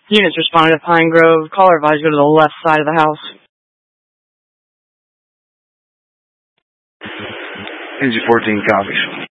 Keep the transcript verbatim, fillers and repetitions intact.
Units responded to Pine Grove. Caller advised go to the left side of the house. N G fourteen copies.